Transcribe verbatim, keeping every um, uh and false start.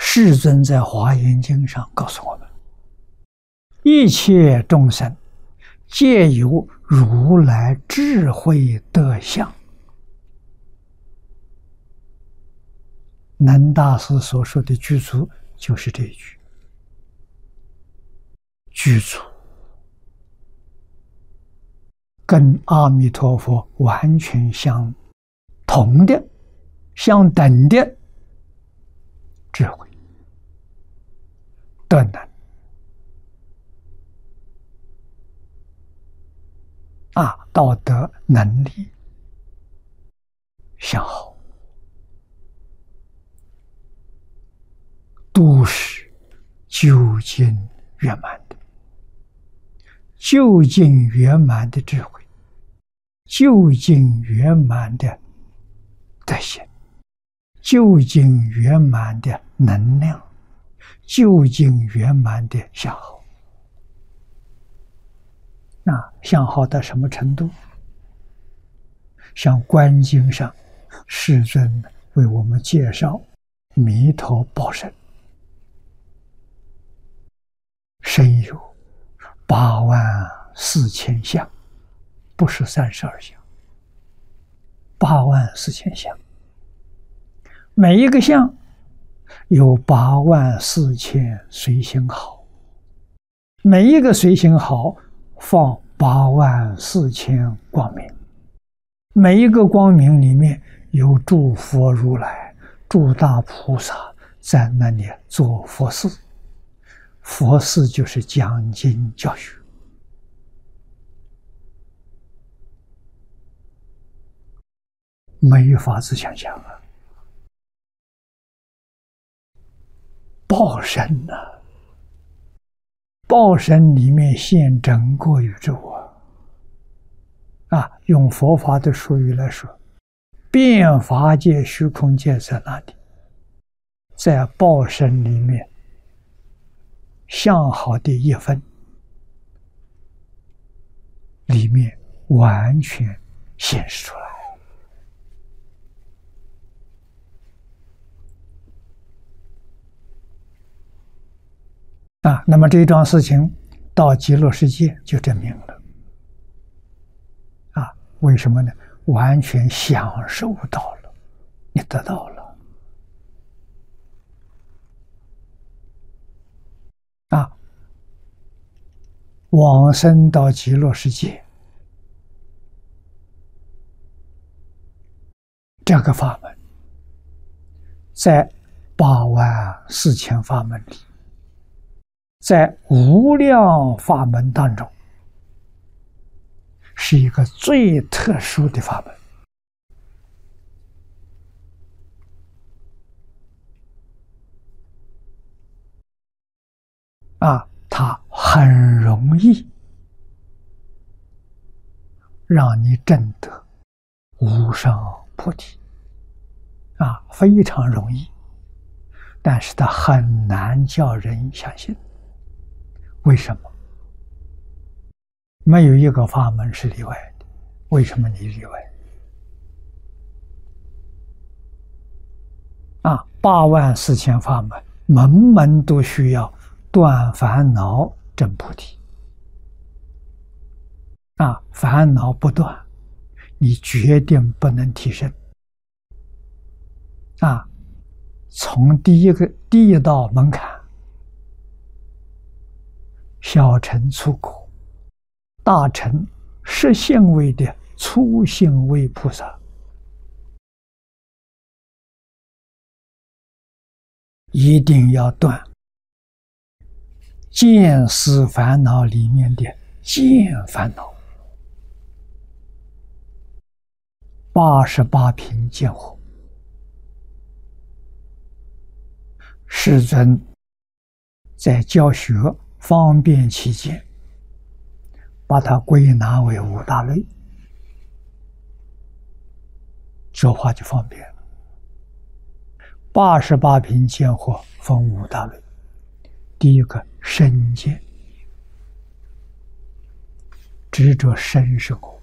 世尊在《华严经》上告诉我们：一切众生皆有如来智慧德相。能大师所说的具足就是这一句。具足跟阿弥陀佛完全相同的、相等的智慧、德能啊，道德能力相好，都是究竟圆满的。究竟圆满的智慧，究竟圆满的德行，究竟圆满的能量，究竟圆满的相好。那相好到什么程度？像《观经》上，世尊为我们介绍弥陀报身，身有八万四千相，不是三十二相，八万四千相，每一个相有八万四千随行好，每一个随行好放八万四千光明，每一个光明里面有诸佛如来、诸大菩萨在那里做佛事。佛事就是讲经教学，没法子想象啊！报身啊，报身里面现整个宇宙啊！啊，用佛法的术语来说，遍法界、虚空界在哪里？在报身里面。相好的一分里面完全显示出来啊！那么这一桩事情到极乐世界就证明了啊！为什么呢？完全享受到了，你得到了。啊，往生到极乐世界，这个法门，在八万四千法门里，在无量法门当中，是一个最特殊的法门。啊，它很容易让你证得无上菩提，啊，非常容易，但是它很难叫人相信。为什么？没有一个法门是例外的，为什么你例外？啊，八万四千法门，门门都需要断烦恼证菩提啊！烦恼不断，你决定不能提升啊！从第一个第一道门槛，小乘初果，大乘实性位的初性位菩萨，一定要断见思烦恼里面的见烦恼，八十八品见惑。世尊在教学方便起见，把它归纳为五大类，说话就方便了。八十八品见惑分五大类。第一个身见，执着身是我，